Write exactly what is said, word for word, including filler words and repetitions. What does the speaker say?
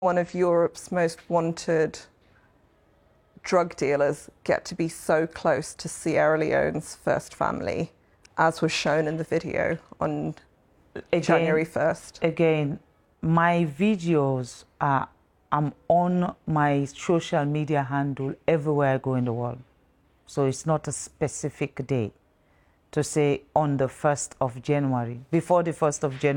one of Europe's most wanted drug dealers get to be so close to Sierra Leone's first family, as was shown in the video on again, January first? Again, my videos are, I'm on my social media handle everywhere I go in the world. So it's not a specific day to say on the first of January, before the first of January.